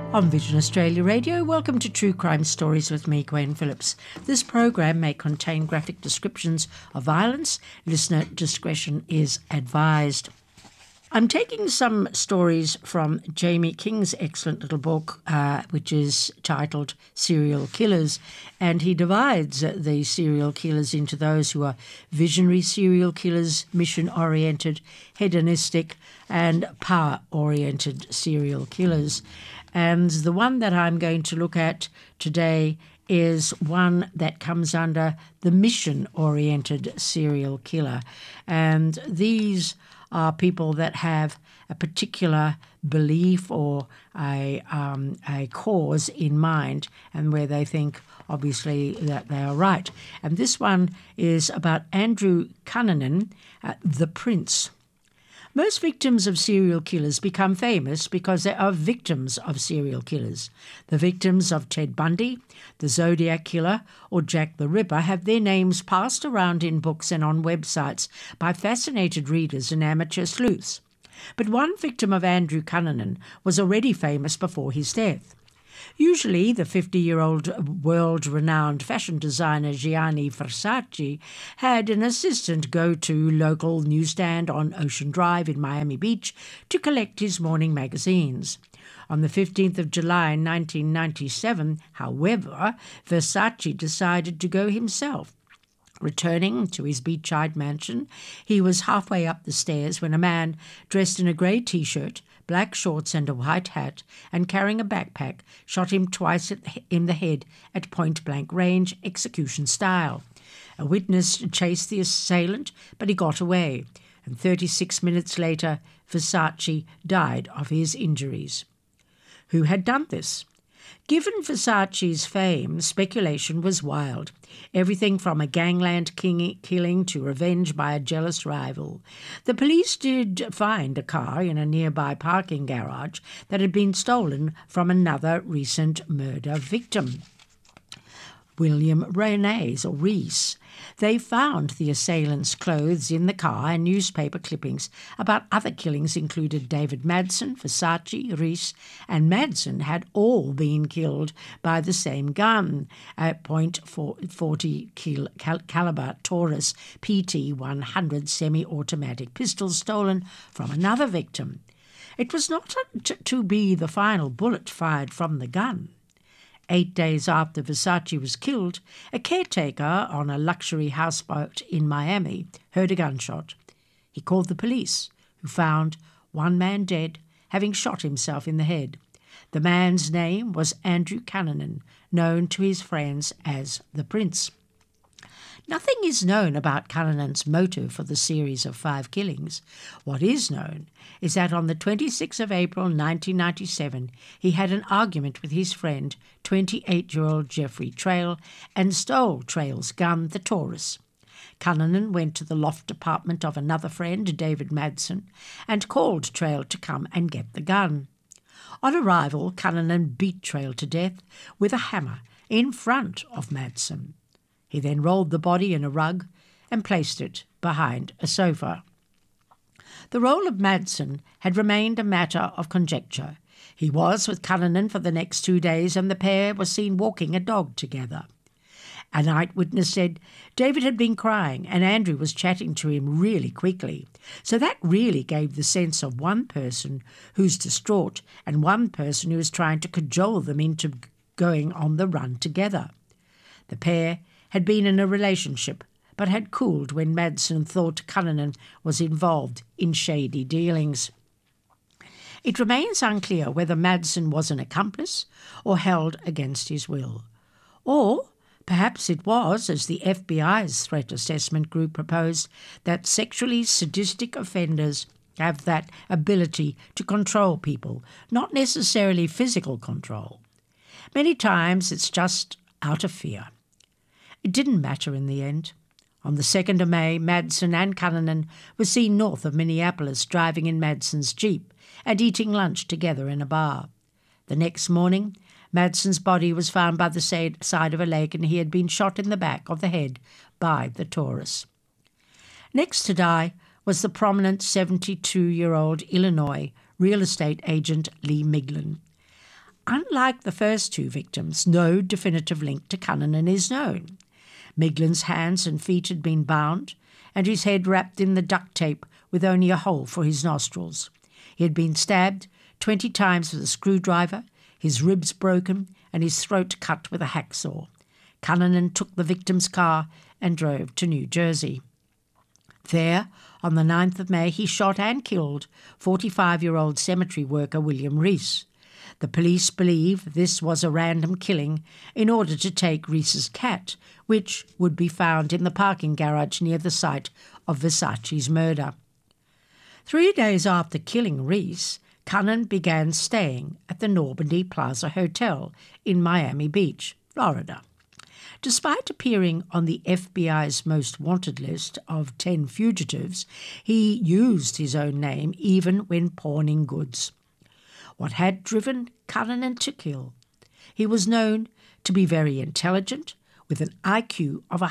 On Vision Australia Radio, welcome to True Crime Stories with me, Gwen Phillips. This program may contain graphic descriptions of violence. Listener discretion is advised. I'm taking some stories from Jamie King's excellent little book, which is titled Serial Killers, and he divides the serial killers into those who are visionary serial killers, mission-oriented, hedonistic, and power-oriented serial killers. And the one that I'm going to look at today is one that comes under the mission-oriented serial killer. And these are people that have a particular belief or a cause in mind, and where they think, obviously, that they are right. And this one is about Andrew Cunanan, the Prince. Most victims of serial killers become famous because they are victims of serial killers. The victims of Ted Bundy, the Zodiac Killer, or Jack the Ripper have their names passed around in books and on websites by fascinated readers and amateur sleuths. But one victim of Andrew Cunanan was already famous before his death. Usually, the 50-year-old world-renowned fashion designer Gianni Versace had an assistant go to local newsstand on Ocean Drive in Miami Beach to collect his morning magazines. On the 15th of July 1997, however, Versace decided to go himself. Returning to his beachside mansion, he was halfway up the stairs when a man dressed in a grey T-shirt, black shorts and a white hat, and carrying a backpack, shot him twice in the head at point-blank range, execution style. A witness chased the assailant, but he got away, and 36 minutes later, Versace died of his injuries. Who had done this? Given Versace's fame, speculation was wild. Everything from a gangland killing to revenge by a jealous rival. The police did find a car in a nearby parking garage that had been stolen from another recent murder victim, William Reese. They found the assailant's clothes in the car, and newspaper clippings about other killings included David Madsen, Versace, Reese, and Madsen had all been killed by the same gun, a .40 caliber Taurus PT-100 semi-automatic pistol stolen from another victim. It was not to be the final bullet fired from the gun. 8 days after Versace was killed, a caretaker on a luxury houseboat in Miami heard a gunshot. He called the police, who found one man dead, having shot himself in the head. The man's name was Andrew Cunanan, known to his friends as the Prince. Nothing is known about Cunanan's motive for the series of 5 killings. What is known is that on the 26th of April 1997, he had an argument with his friend, 28-year-old Jeffrey Trail, and stole Trail's gun, the Taurus. Cunanan went to the loft apartment of another friend, David Madsen, and called Trail to come and get the gun. On arrival, Cunanan beat Trail to death with a hammer in front of Madsen. He then rolled the body in a rug and placed it behind a sofa. The role of Madsen had remained a matter of conjecture. He was with Cunanan for the next 2 days, and the pair were seen walking a dog together. A night witness said David had been crying and Andrew was chatting to him really quickly. So that really gave the sense of one person who's distraught and one person who is trying to cajole them into going on the run together. The pair had been in a relationship, but had cooled when Madsen thought Cunanan was involved in shady dealings. It remains unclear whether Madsen was an accomplice or held against his will. Or perhaps it was, as the FBI's threat assessment group proposed, that sexually sadistic offenders have that ability to control people, not necessarily physical control. Many times it's just out of fear. It didn't matter in the end. On the 2nd of May, Madsen and Cunanan were seen north of Minneapolis driving in Madsen's Jeep and eating lunch together in a bar. The next morning, Madsen's body was found by the side of a lake, and he had been shot in the back of the head by the Taurus. Next to die was the prominent 72-year-old Illinois real estate agent Lee Miglin. Unlike the first two victims, no definitive link to Cunnanan is known. Miglin's hands and feet had been bound, and his head wrapped in the duct tape with only a hole for his nostrils. He had been stabbed 20 times with a screwdriver, his ribs broken, and his throat cut with a hacksaw. Cunnanan took the victim's car and drove to New Jersey. There, on the 9th of May, he shot and killed 45-year-old cemetery worker William Reese. The police believe this was a random killing in order to take Reese's cat, which would be found in the parking garage near the site of Versace's murder. 3 days after killing Reese, Cunnanan began staying at the Normandy Plaza Hotel in Miami Beach, Florida. Despite appearing on the FBI's most wanted list of 10 fugitives, he used his own name even when pawning goods. What had driven Cunnanan to kill? He was known to be very intelligent, with an IQ of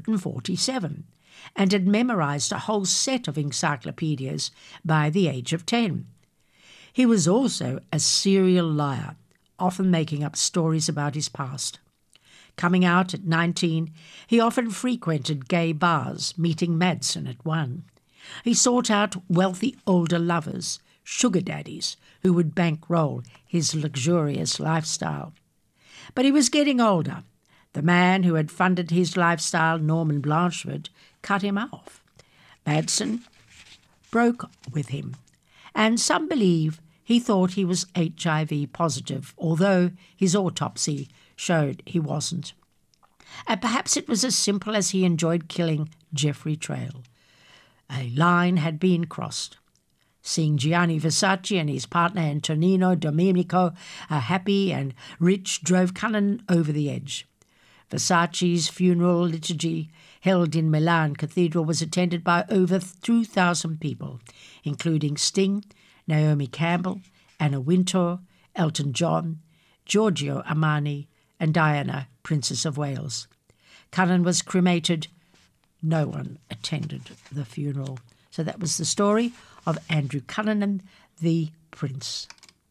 147, and had memorized a whole set of encyclopedias by the age of 10. He was also a serial liar, often making up stories about his past. Coming out at 19, he often frequented gay bars, meeting Madsen at one. He sought out wealthy older lovers, sugar daddies, who would bankroll his luxurious lifestyle. But he was getting older. The man who had funded his lifestyle, Norman Blanchford, cut him off. Madsen broke with him, and some believe he thought he was HIV positive, although his autopsy showed he wasn't. And perhaps it was as simple as he enjoyed killing Jeffrey Trail. A line had been crossed. Seeing Gianni Versace and his partner Antonino Domenico happy and rich drove Cunnanan over the edge. Versace's funeral liturgy, held in Milan Cathedral, was attended by over 2,000 people, including Sting, Naomi Campbell, Anna Wintour, Elton John, Giorgio Armani, and Diana, Princess of Wales. Cunnanan was cremated. No one attended the funeral. So that was the story of Andrew Cunnanan, the Prince.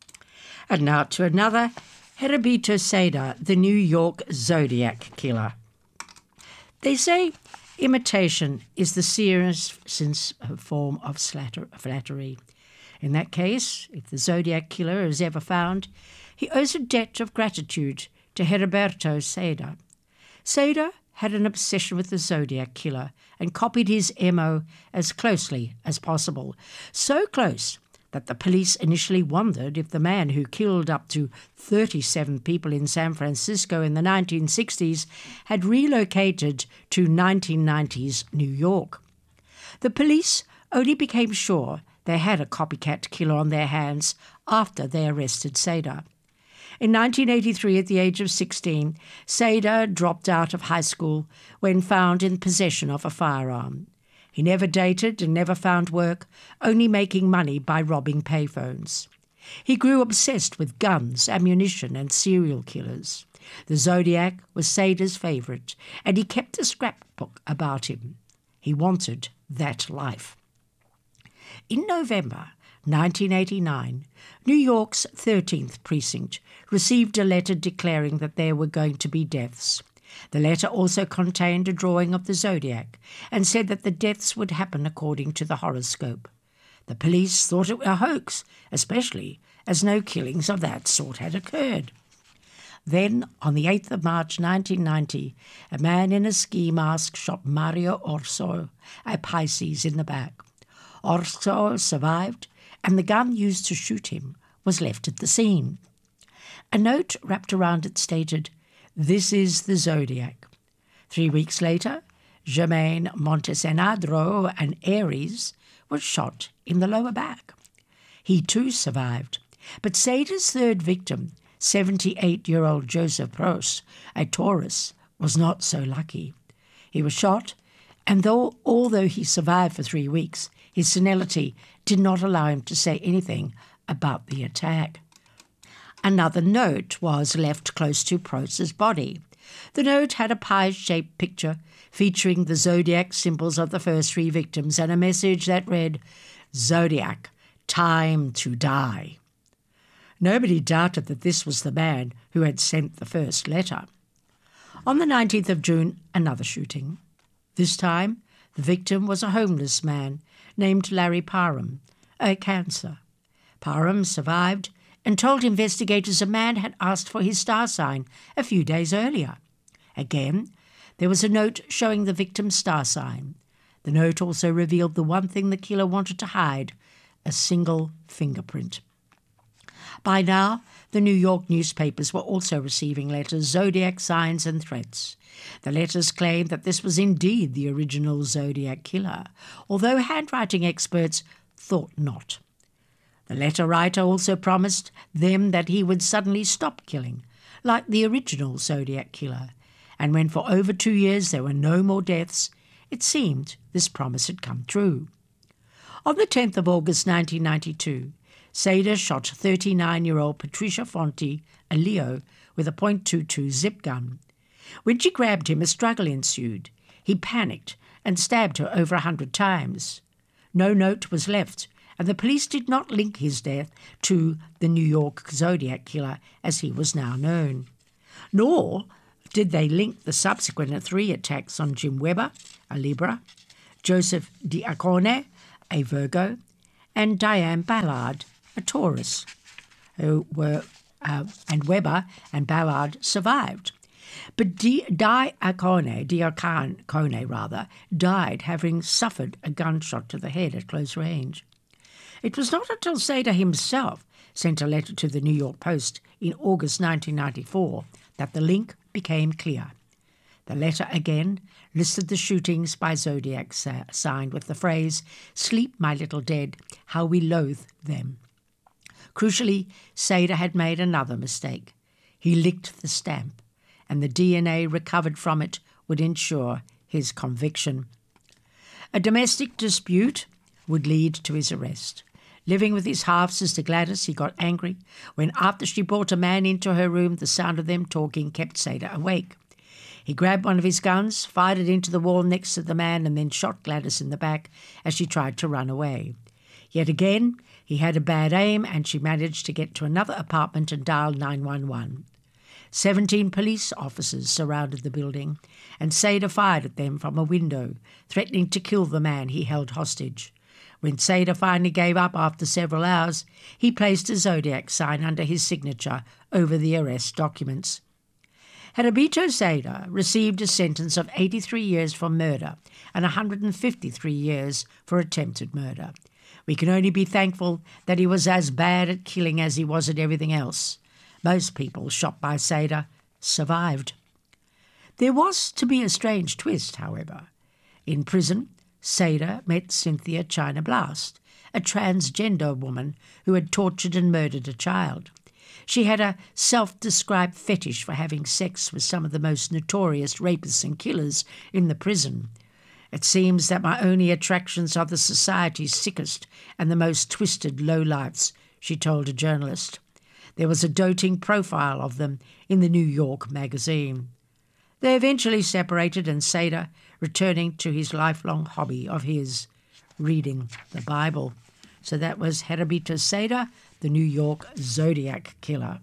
And now to another, Heriberto Seda, the New York Zodiac Killer. They say imitation is the serious form of flattery. In that case, if the Zodiac Killer is ever found, he owes a debt of gratitude to Heriberto Seda. Seda had an obsession with the Zodiac Killer and copied his MO as closely as possible, so close that the police initially wondered if the man who killed up to 37 people in San Francisco in the 1960s had relocated to 1990s New York. The police only became sure they had a copycat killer on their hands after they arrested Seda. In 1983, at the age of 16, Seda dropped out of high school when found in possession of a firearm. He never dated and never found work, only making money by robbing payphones. He grew obsessed with guns, ammunition, and serial killers. The Zodiac was Seda's favourite, and he kept a scrapbook about him. He wanted that life. In November 1989, New York's 13th Precinct received a letter declaring that there were going to be deaths. The letter also contained a drawing of the Zodiac and said that the deaths would happen according to the horoscope. The police thought it a hoax, especially as no killings of that sort had occurred. Then, on the 8th of March 1990, a man in a ski mask shot Mario Orso, a Pisces, in the back. Orso survived, and the gun used to shoot him was left at the scene. A note wrapped around it stated, "This is the Zodiac." 3 weeks later, Germain Montesenadro, an Aries, was shot in the lower back. He too survived, but Seda's third victim, 78-year-old Joseph Prost, a Taurus, was not so lucky. He was shot, and although he survived for 3 weeks, his senility did not allow him to say anything about the attack. Another note was left close to Prost's body. The note had a pie-shaped picture featuring the zodiac symbols of the first 3 victims and a message that read, "Zodiac, time to die." Nobody doubted that this was the man who had sent the first letter. On the 19th of June, another shooting. This time, the victim was a homeless man named Larry Parham, a cancer. Parham survived and told investigators a man had asked for his star sign a few days earlier. Again, there was a note showing the victim's star sign. The note also revealed the one thing the killer wanted to hide, a single fingerprint. By now, the New York newspapers were also receiving letters, zodiac signs and threats. The letters claimed that this was indeed the original Zodiac killer, although handwriting experts thought not. The letter writer also promised them that he would suddenly stop killing, like the original Zodiac killer, and when for over 2 years there were no more deaths, it seemed this promise had come true. On the 10th of August 1992, Sader shot 39-year-old Patricia Fonte, a Leo, with a .22 zip gun. When she grabbed him, a struggle ensued. He panicked and stabbed her over 100 times. No note was left, and the police did not link his death to the New York Zodiac killer, as he was now known. Nor did they link the subsequent 3 attacks on Jim Weber, a Libra, Joseph Diacone, a Virgo, and Diane Ballard, a Taurus, and Weber and Ballard survived. But Diacone died having suffered a gunshot to the head at close range. It was not until Sader himself sent a letter to the New York Post in August 1994 that the link became clear. The letter again listed the shootings by zodiac sign with the phrase, "Sleep, my little dead, how we loathe them." Crucially, Sader had made another mistake. He licked the stamp, and the DNA recovered from it would ensure his conviction. A domestic dispute would lead to his arrest. Living with his half-sister Gladys, he got angry when, after she brought a man into her room, the sound of them talking kept Sader awake. He grabbed one of his guns, fired it into the wall next to the man, and then shot Gladys in the back as she tried to run away. Yet again, he had a bad aim, and she managed to get to another apartment and dial 911. 17 police officers surrounded the building, and Sader fired at them from a window, threatening to kill the man he held hostage. When Sader finally gave up after several hours, he placed a zodiac sign under his signature over the arrest documents. Heriberto Sader received a sentence of 83 years for murder and 153 years for attempted murder. We can only be thankful that he was as bad at killing as he was at everything else. Most people shot by Sader survived. There was to be a strange twist, however. In prison, Sader met Cynthia China Blast, a transgender woman who had tortured and murdered a child. She had a self-described fetish for having sex with some of the most notorious rapists and killers in the prison. It seems that my only attractions are the society's sickest and the most twisted lowlifes, she told a journalist. There was a doting profile of them in the New York magazine. They eventually separated, and Sader returning to his lifelong hobby of his, reading the Bible. So that was Heriberto Sader, the New York Zodiac killer.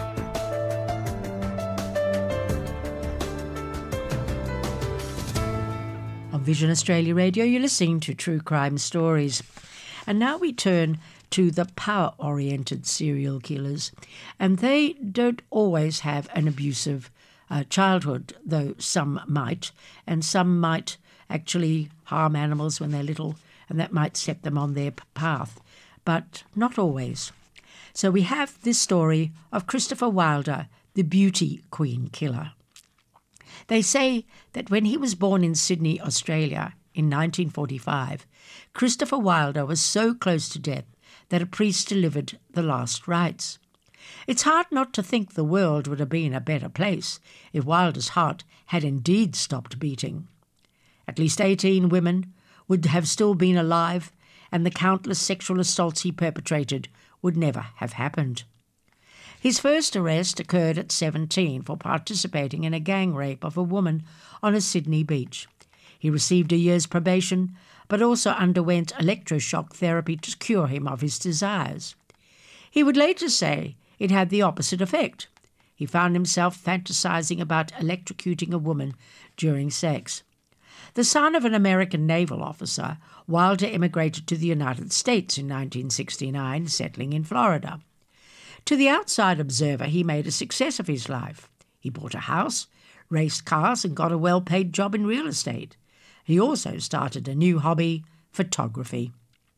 On Vision Australia Radio, you're listening to True Crime Stories. And now we turn to the power-oriented serial killers. And they don't always have an abusive childhood, though some might, and some might actually harm animals when they're little, and that might set them on their path, but not always. So we have this story of Christopher Wilder, the beauty queen killer. They say that when he was born in Sydney, Australia, in 1945, Christopher Wilder was so close to death that a priest delivered the last rites. It's hard not to think the world would have been a better place if Wilder's heart had indeed stopped beating. At least 18 women would have still been alive, and the countless sexual assaults he perpetrated would never have happened. His first arrest occurred at 17 for participating in a gang rape of a woman on a Sydney beach. He received a year's probation, but also underwent electroshock therapy to cure him of his desires. He would later say it had the opposite effect. He found himself fantasizing about electrocuting a woman during sex. The son of an American naval officer, Wilder immigrated to the United States in 1969, settling in Florida. To the outside observer, he made a success of his life. He bought a house, raced cars, and got a well-paid job in real estate. He also started a new hobby, photography.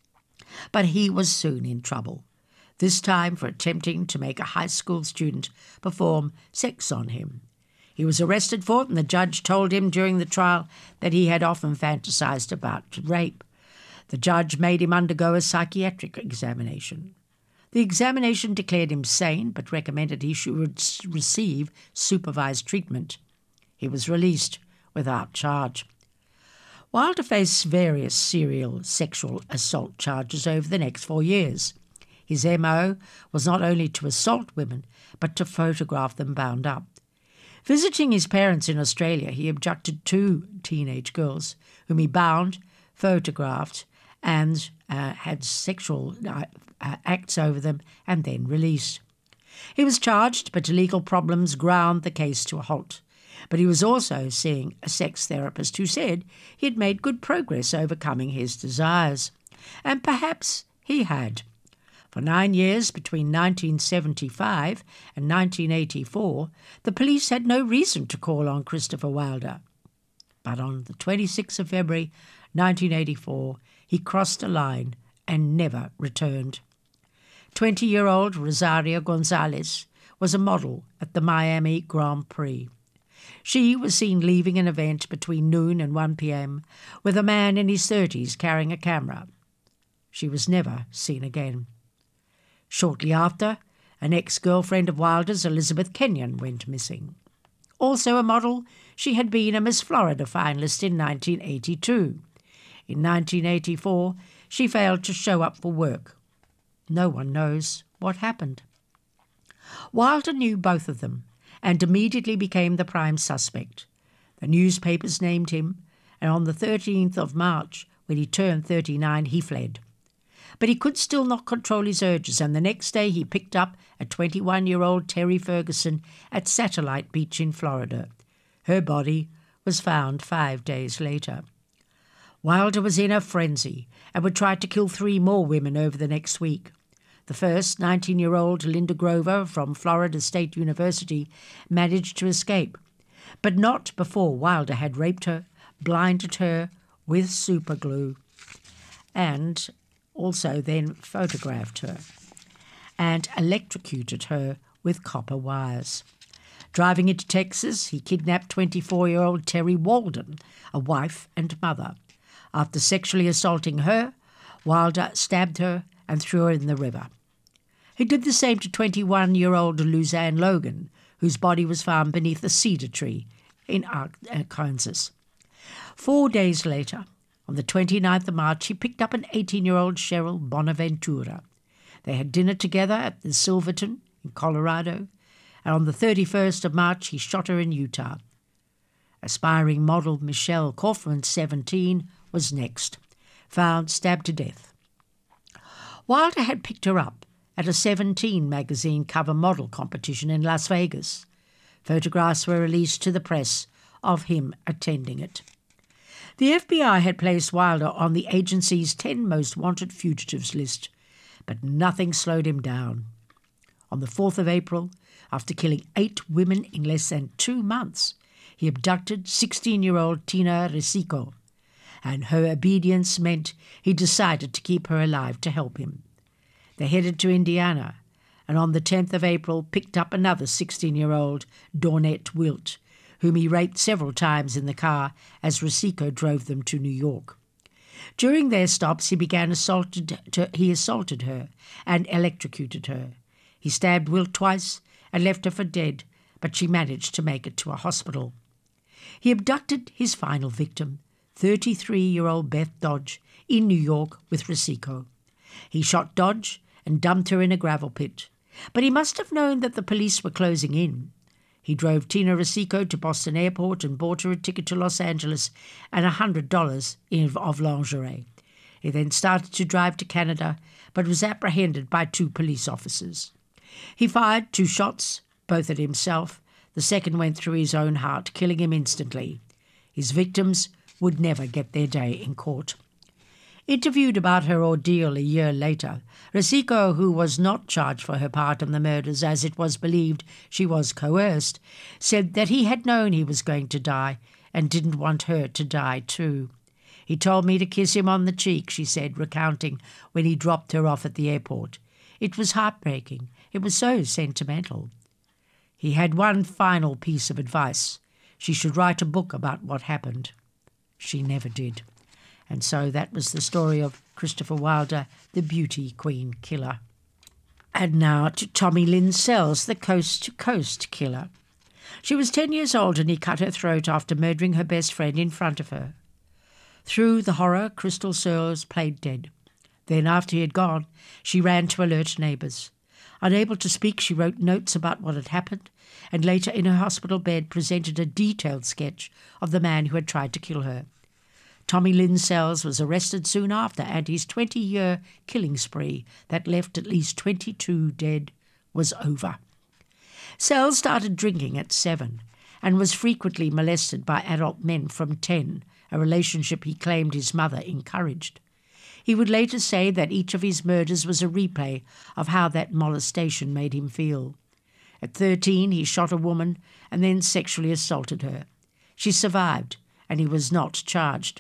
But he was soon in trouble, this time for attempting to make a high school student perform sex on him. He was arrested for it, and the judge told him during the trial that he had often fantasized about rape. The judge made him undergo a psychiatric examination. The examination declared him sane, but recommended he should receive supervised treatment. He was released without charge. Wilder faced various serial sexual assault charges over the next 4 years. His MO was not only to assault women, but to photograph them bound up. Visiting his parents in Australia, he abducted 2 teenage girls, whom he bound, photographed, and had sexual acts over them, and then released. He was charged, but legal problems ground the case to a halt. But he was also seeing a sex therapist who said he had made good progress overcoming his desires. And perhaps he had. For 9 years, between 1975 and 1984, the police had no reason to call on Christopher Wilder. But on the 26th of February 1984, he crossed a line and never returned. 20-year-old Rosario Gonzalez was a model at the Miami Grand Prix. She was seen leaving an event between noon and 1 p.m. with a man in his 30s carrying a camera. She was never seen again. Shortly after, an ex-girlfriend of Wilder's, Elizabeth Kenyon, went missing. Also a model, she had been a Miss Florida finalist in 1982. In 1984, she failed to show up for work. No one knows what happened. Wilder knew both of them and immediately became the prime suspect. The newspapers named him, and on the 13th of March, when he turned 39, he fled. But he could still not control his urges, and the next day he picked up a 21-year-old Terry Ferguson at Satellite Beach in Florida. Her body was found 5 days later. Wilder was in a frenzy and would try to kill 3 more women over the next week. The first, 19-year-old Linda Grover from Florida State University, managed to escape, but not before Wilder had raped her, blinded her with superglue, and also then photographed her, and electrocuted her with copper wires. Driving into Texas, he kidnapped 24-year-old Terry Walden, a wife and mother. After sexually assaulting her, Wilder stabbed her and threw her in the river. He did the same to 21-year-old Luzanne Logan, whose body was found beneath a cedar tree in Kansas. 4 days later, on the 29th of March, he picked up an 18-year-old Cheryl Bonaventura. They had dinner together at the Silverton in Colorado, and on the 31st of March, he shot her in Utah. Aspiring model Michelle Kaufman, 17, was next, found stabbed to death. Wilder had picked her up at a 17 magazine cover model competition in Las Vegas. Photographs were released to the press of him attending it. The FBI had placed Wilder on the agency's 10 most wanted fugitives list, but nothing slowed him down. On the 4th of April, after killing 8 women in less than 2 months, he abducted 16-year-old Tina Risico, and her obedience meant he decided to keep her alive to help him. They headed to Indiana, and on the 10th of April picked up another 16-year-old Dawnette Wilt, whom he raped several times in the car as Risico drove them to New York. During their stops, he assaulted her and electrocuted her. He stabbed Wilt twice and left her for dead, but she managed to make it to a hospital. He abducted his final victim, 33-year-old Beth Dodge, in New York with Risico. He shot Dodge and dumped her in a gravel pit, but he must have known that the police were closing in. He drove Tina Risico to Boston Airport and bought her a ticket to Los Angeles and $100 of lingerie. He then started to drive to Canada, but was apprehended by 2 police officers. He fired 2 shots, both at himself. The second went through his own heart, killing him instantly. His victims would never get their day in court. Interviewed about her ordeal a year later, Risiko, who was not charged for her part in the murders as it was believed she was coerced, said that he had known he was going to die and didn't want her to die too. He told me to kiss him on the cheek, she said, recounting when he dropped her off at the airport. It was heartbreaking. It was so sentimental. He had one final piece of advice. She should write a book about what happened. She never did. And so that was the story of Christopher Wilder, the Beauty Queen Killer. And now to Tommy Lynn Sells, the coast-to-coast killer. She was 10 years old and he cut her throat after murdering her best friend in front of her. Through the horror, Crystal Searles played dead. Then, after he had gone, she ran to alert neighbours. Unable to speak, she wrote notes about what had happened, and later in her hospital bed presented a detailed sketch of the man who had tried to kill her. Tommy Lynn Sells was arrested soon after, and his 20-year killing spree that left at least 22 dead was over. Sells started drinking at 7 and was frequently molested by adult men from 10, a relationship he claimed his mother encouraged. He would later say that each of his murders was a replay of how that molestation made him feel. At 13, he shot a woman and then sexually assaulted her. She survived, and he was not charged.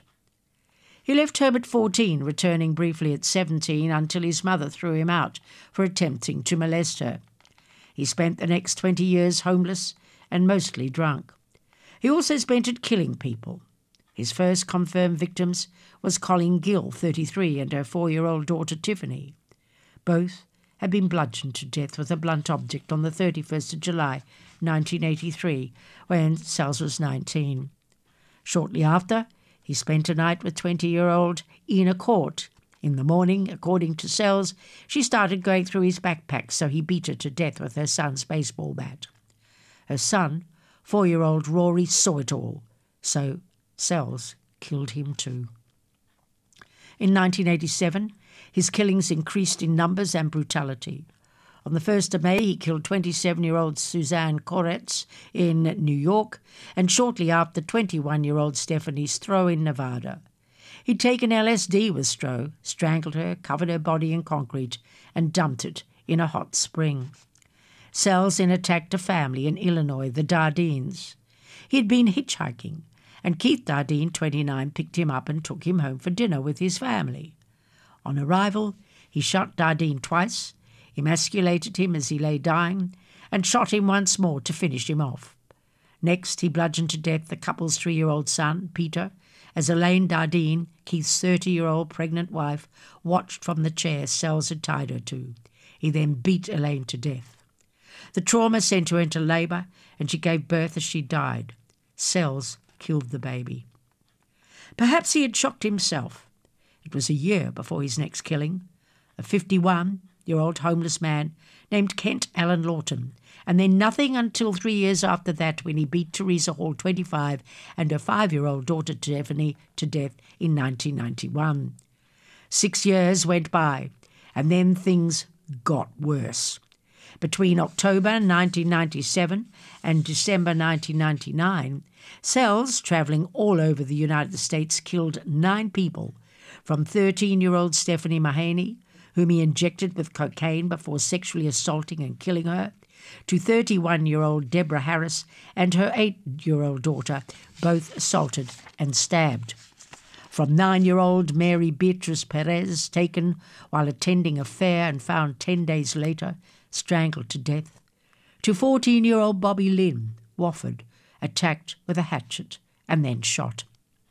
He left home at 14, returning briefly at 17 until his mother threw him out for attempting to molest her. He spent the next 20 years homeless and mostly drunk. He also spent it killing people. His first confirmed victims was Colleen Gill, 33, and her 4-year-old daughter Tiffany. Both had been bludgeoned to death with a blunt object on the 31st of July, 1983, when Sells was 19. Shortly after, he spent a night with 20-year-old Ina Court. In the morning, according to Sells, she started going through his backpack, so he beat her to death with her son's baseball bat. Her son, 4-year-old Rory, saw it all, so Sells killed him too. In 1987, his killings increased in numbers and brutality. On the 1st of May, he killed 27-year-old Suzanne Koretz in New York, and shortly after, 21-year-old Stephanie Stroh in Nevada. He'd taken LSD with Stroh, strangled her, covered her body in concrete, and dumped it in a hot spring. Sells then attacked a family in Illinois, the Dardines. He had been hitchhiking, and Keith Dardine, 29, picked him up and took him home for dinner with his family. On arrival, he shot Dardine twice, emasculated him as he lay dying, and shot him once more to finish him off. Next, he bludgeoned to death the couple's 3-year-old son, Peter, as Elaine Dardine, Keith's 30-year-old pregnant wife, watched from the chair Sells had tied her to. He then beat Elaine to death. The trauma sent her into labour, and she gave birth as she died. Sells killed the baby. Perhaps he had shocked himself. It was a year before his next killing. A 51-year-old homeless man named Kent Allen Lawton, and then nothing until 3 years after that when he beat Teresa Hall, 25, and her 5-year-old daughter Tiffany to death in 1991. 6 years went by, and then things got worse. Between October 1997 and December 1999, Sells, travelling all over the United States, killed 9 people, from 13-year-old Stephanie Mahaney, whom he injected with cocaine before sexually assaulting and killing her, to 31-year-old Deborah Harris and her 8-year-old daughter, both assaulted and stabbed. From 9-year-old Mary Beatrice Perez, taken while attending a fair and found 10 days later, strangled to death, to 14-year-old Bobby Lynn, Wofford, attacked with a hatchet and then shot.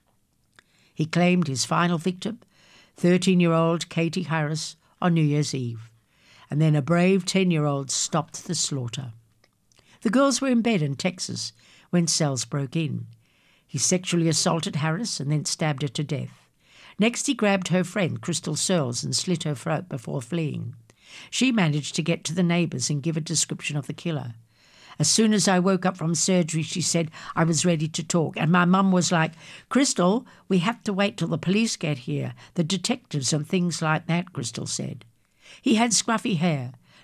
He claimed his final victim, 13-year-old Katie Harris, on New Year's Eve, and then a brave 10-year-old stopped the slaughter. The girls were in bed in Texas when Sells broke in. He sexually assaulted Harris and then stabbed her to death. Next, he grabbed her friend, Crystal Searles, and slit her throat before fleeing. She managed to get to the neighbours and give a description of the killer. As soon as I woke up from surgery, she said, I was ready to talk. And my mum was like, Crystal, we have to wait till the police get here, the detectives and things like that, Crystal said. He had scruffy hair,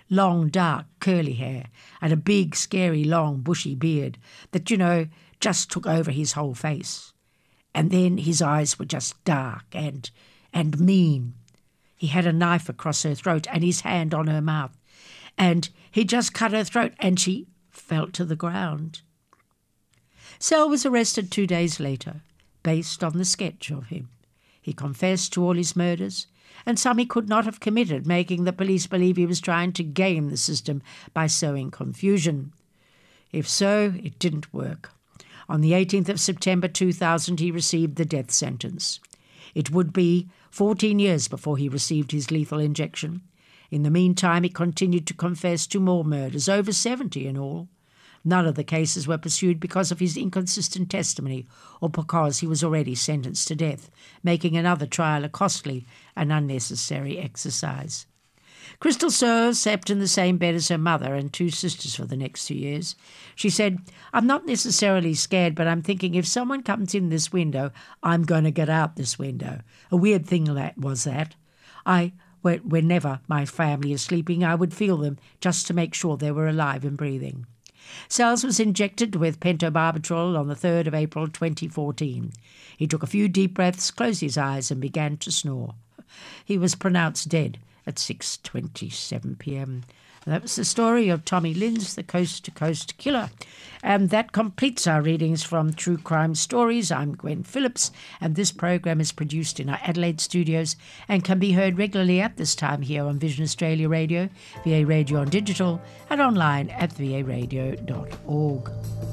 long, dark, curly hair, and a big, scary, long, bushy beard that, just took over his whole face. And then his eyes were just dark and mean. He had a knife across her throat and his hand on her mouth. And he just cut her throat and she fell to the ground. Sel was arrested 2 days later, based on the sketch of him. He confessed to all his murders, and some he could not have committed, making the police believe he was trying to game the system by sowing confusion. If so, it didn't work. On the 18th of September 2000, he received the death sentence. It would be 14 years before he received his lethal injection. In the meantime, he continued to confess to more murders, over 70 in all. None of the cases were pursued because of his inconsistent testimony or because he was already sentenced to death, making another trial a costly and unnecessary exercise. Crystal Searle slept in the same bed as her mother and 2 sisters for the next 2 years. She said, "I'm not necessarily scared, but I'm thinking if someone comes in this window, I'm going to get out this window." A weird thing was that. Whenever my family is sleeping, I would feel them just to make sure they were alive and breathing. Sells was injected with pentobarbital on the 3rd of April 2014. He took a few deep breaths, closed his eyes and began to snore. He was pronounced dead at 6:27 p.m. That was the story of Tommy Lynch, the coast-to-coast killer. And that completes our readings from True Crime Stories. I'm Gwen Phillips, and this program is produced in our Adelaide studios and can be heard regularly at this time here on Vision Australia Radio, VA Radio on digital, and online at varadio.org.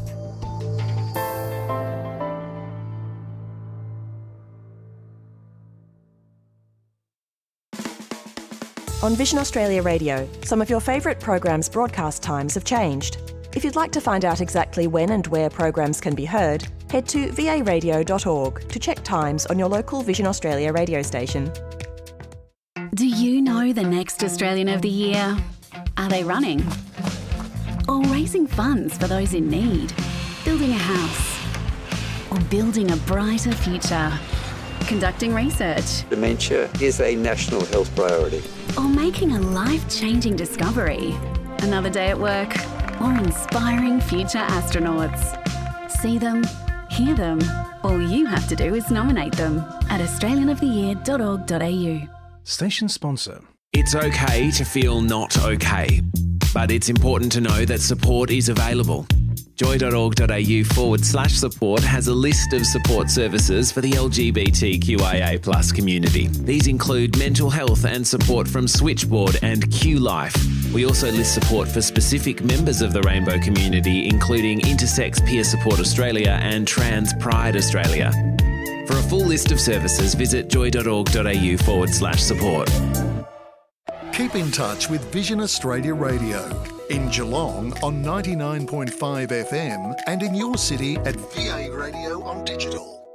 On Vision Australia Radio, some of your favourite programs' broadcast times have changed. If you'd like to find out exactly when and where programs can be heard, head to varadio.org to check times on your local Vision Australia radio station. Do you know the next Australian of the Year? Are they running? Or raising funds for those in need? Building a house? Or building a brighter future? Conducting research? Dementia is a national health priority. Or making a life-changing discovery? Another day at work? Or inspiring future astronauts? See them, hear them. All you have to do is nominate them at australianoftheyear.org.au. Station sponsor. It's okay to feel not okay, but it's important to know that support is available. Joy.org.au/support has a list of support services for the LGBTQIA+ community. These include mental health and support from Switchboard and Q Life. We also list support for specific members of the rainbow community, including Intersex Peer Support Australia and Trans Pride Australia. For a full list of services, visit joy.org.au/support. Keep in touch with Vision Australia Radio in Geelong on 99.5 FM and in your city at VA Radio on digital.